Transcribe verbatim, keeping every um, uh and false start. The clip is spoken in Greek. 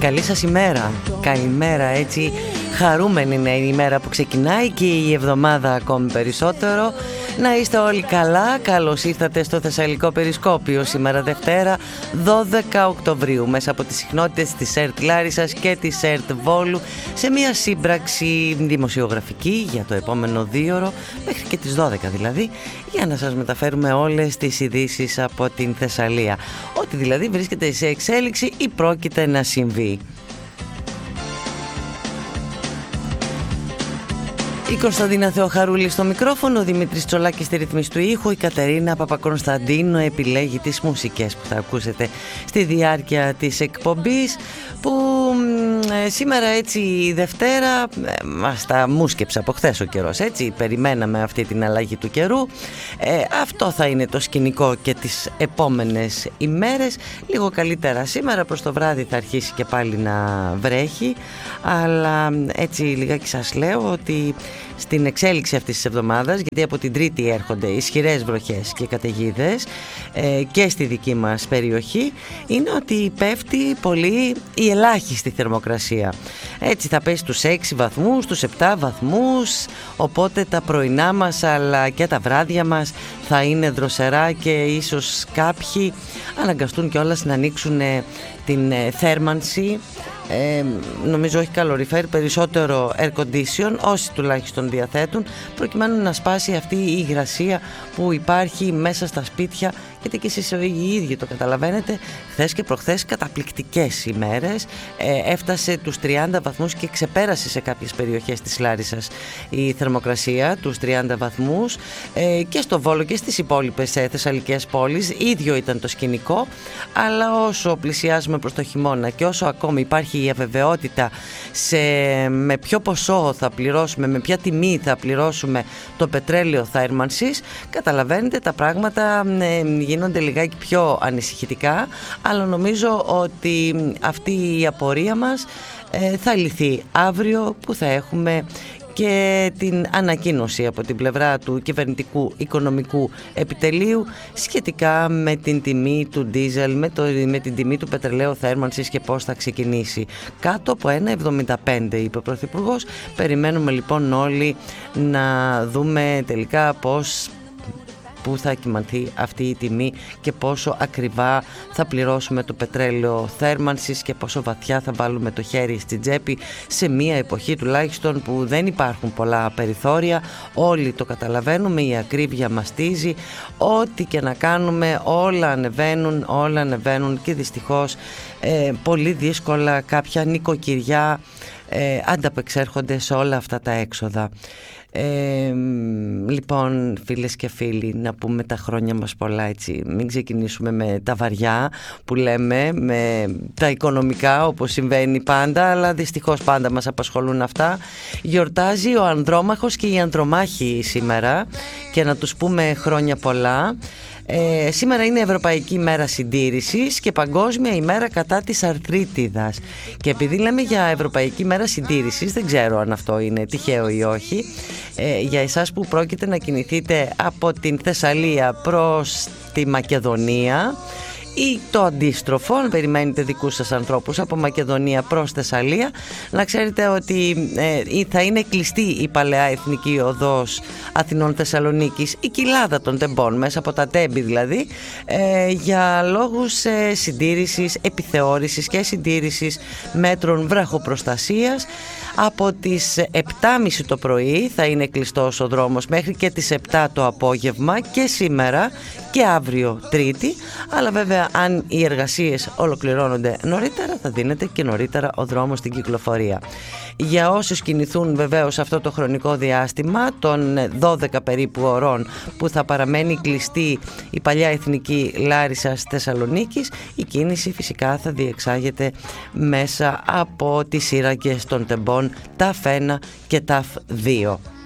Καλή σας ημέρα, καλημέρα, έτσι χαρούμενη είναι η ημέρα που ξεκινάει και η εβδομάδα ακόμη περισσότερο. Να είστε όλοι καλά, καλώς ήρθατε στο Θεσσαλικό Περισκόπιο σήμερα Δευτέρα δώδεκα Οκτωβρίου μέσα από τις συχνότητες της ΕΡΤ Λάρισσας και της ΕΡΤ Βόλου σε μια σύμπραξη δημοσιογραφική για το επόμενο δίωρο μέχρι και τις δώδεκα δηλαδή, για να σας μεταφέρουμε όλες τις ειδήσεις από την Θεσσαλία, ό,τι δηλαδή βρίσκεται σε εξέλιξη ή πρόκειται να συμβεί. Η Κωνσταντίνα Θεοχαρούλη στο μικρόφωνο, ο Δημήτρης Τσολάκης στη ρυθμίση του ήχου, η Κατερίνα Παπακωνσταντίνου επιλέγει τις μουσικές που θα ακούσετε στη διάρκεια της εκπομπής, που ε, σήμερα έτσι η Δευτέρα ε, μας τα μούσκεψε από χθες ο καιρός, έτσι περιμέναμε αυτή την αλλαγή του καιρού. Ε, αυτό θα είναι το σκηνικό και τις επόμενες ημέρες. Λίγο καλύτερα σήμερα, προς το βράδυ θα αρχίσει και πάλι να βρέχει, αλλά έτσι λιγάκι σας λέω ότι στην εξέλιξη αυτής της εβδομάδας, γιατί από την Τρίτη έρχονται ισχυρές βροχές και καταιγίδες ε, και στη δική μας περιοχή, είναι ότι πέφτει πολύ η ελάχιστη θερμοκρασία. Έτσι θα πέσει στους έξι βαθμούς, στους επτά βαθμούς, οπότε τα πρωινά μας αλλά και τα βράδια μας θα είναι δροσερά και ίσως κάποιοι αναγκαστούν κιόλας να ανοίξουν την θέρμανση. Ε, νομίζω όχι καλοριφέρ, περισσότερο air condition, όσοι τουλάχιστον διαθέτουν, προκειμένου να σπάσει αυτή η υγρασία που υπάρχει μέσα στα σπίτια, γιατί και εσείς οι ίδιοι το καταλαβαίνετε. Χθες και προχθές καταπληκτικές ημέρες, ε, έφτασε τους τριάντα βαθμούς και ξεπέρασε σε κάποιες περιοχές της Λάρισσας η θερμοκρασία τους τριάντα βαθμούς, ε, και στο Βόλο και στις υπόλοιπες ε, θεσσαλικές πόλεις ίδιο ήταν το σκηνικό. Αλλά όσο πλησιάζουμε προς το χειμώνα και όσο ακόμη υπάρχει η αβεβαιότητα σε με ποιο ποσό θα πληρώσουμε, με ποια τιμή θα πληρώσουμε το πετρέλαιο θέρμανσης, καταλαβαίνετε τα πράγματα ε, γίνονται λιγάκι πιο ανησυχητικά, αλλά νομίζω ότι αυτή η απορία μας ε, θα λυθεί αύριο, που θα έχουμε και την ανακοίνωση από την πλευρά του κυβερνητικού οικονομικού επιτελείου σχετικά με την τιμή του ντίζελ, με, το, με την τιμή του πετρελαίου θέρμανσης και πώς θα ξεκινήσει. Κάτω από ένα εβδομήντα πέντε είπε ο Πρωθυπουργός. Περιμένουμε λοιπόν όλοι να δούμε τελικά πώς, πού θα κυμανθεί αυτή η τιμή και πόσο ακριβά θα πληρώσουμε το πετρέλαιο θέρμανσης και πόσο βαθιά θα βάλουμε το χέρι στην τσέπη σε μια εποχή τουλάχιστον που δεν υπάρχουν πολλά περιθώρια. Όλοι το καταλαβαίνουμε, η ακρίβεια μαστίζει, ό,τι και να κάνουμε όλα ανεβαίνουν, όλα ανεβαίνουν και δυστυχώς ε, πολύ δύσκολα κάποια νοικοκυριά ε, ανταπεξέρχονται σε όλα αυτά τα έξοδα. Ε, λοιπόν, φίλες και φίλοι, να πούμε τα χρόνια μας πολλά, έτσι. Μην ξεκινήσουμε με τα βαριά που λέμε, με τα οικονομικά όπως συμβαίνει πάντα, αλλά δυστυχώς πάντα μας απασχολούν αυτά. Γιορτάζει ο Ανδρόμαχος και η Ανδρομάχη σήμερα και να τους πούμε χρόνια πολλά. Ε, σήμερα είναι Ευρωπαϊκή ημέρα συντήρησης και Παγκόσμια ημέρα κατά της αρθρίτιδας. Και επειδή λέμε για Ευρωπαϊκή ημέρα συντήρησης, δεν ξέρω αν αυτό είναι τυχαίο ή όχι, ε, για εσάς που πρόκειται να κινηθείτε από την Θεσσαλία προς τη Μακεδονία ή το αντίστροφο, αν περιμένετε δικούς σας ανθρώπους από Μακεδονία προς Θεσσαλία, να ξέρετε ότι ε, θα είναι κλειστή η παλαιά εθνική οδός Αθηνών Θεσσαλονίκης, η κοιλάδα των τεμπών, μέσα από τα τέμπη δηλαδή, ε, για λόγους ε, συντήρησης, επιθεώρησης και συντήρησης μέτρων βραχοπροστασίας. Από τις επτά και μισή το πρωί θα είναι κλειστός ο δρόμος μέχρι και τις επτά το απόγευμα και σήμερα και αύριο Τρίτη, αλλά βέβαια αν οι εργασίες ολοκληρώνονται νωρίτερα θα δίνεται και νωρίτερα ο δρόμος στην κυκλοφορία. Για όσους κινηθούν βεβαίως αυτό το χρονικό διάστημα των δώδεκα περίπου ωρών που θα παραμένει κλειστή η παλιά εθνική Λάρισσας Θεσσαλονίκης, η κίνηση φυσικά θα διεξάγεται μέσα από τις σύραγγες των τεμπών ΤΑΦ ένα και ΤΑΦ δύο.